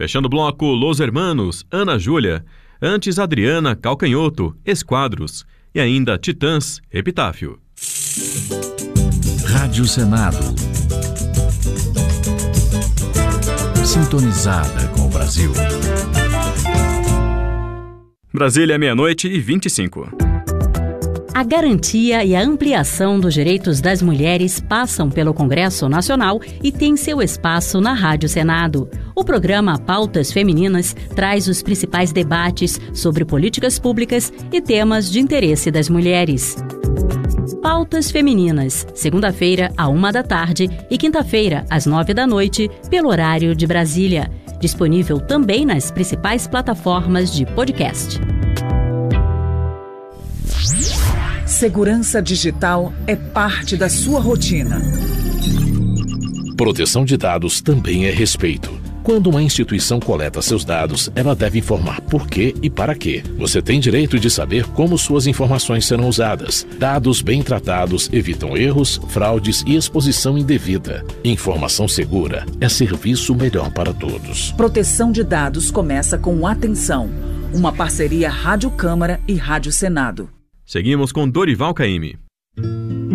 Fechando o bloco, Los Hermanos, Ana Júlia. Antes, Adriana, Calcanhoto, Esquadros. E ainda Titãs, Epitáfio. Rádio Senado. Sintonizada com o Brasil. Brasília, 00:25. A garantia e a ampliação dos direitos das mulheres passam pelo Congresso Nacional e tem seu espaço na Rádio Senado. O programa Pautas Femininas traz os principais debates sobre políticas públicas e temas de interesse das mulheres. Pautas Femininas, segunda-feira, à 13h e quinta-feira, às 21h, pelo horário de Brasília. Disponível também nas principais plataformas de podcast. Segurança digital é parte da sua rotina. Proteção de dados também é respeito. Quando uma instituição coleta seus dados, ela deve informar por quê e para quê. Você tem direito de saber como suas informações serão usadas. Dados bem tratados evitam erros, fraudes e exposição indevida. Informação segura é serviço melhor para todos. Proteção de dados começa com Atenção, uma parceria Rádio Câmara e Rádio Senado. Seguimos com Dorival Caymmi.